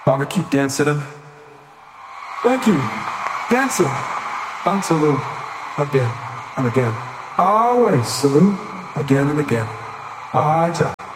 I'ma keep dancing them. Thank you. Dancing. On salute. Again and again. Always salute. Again and again. Aja.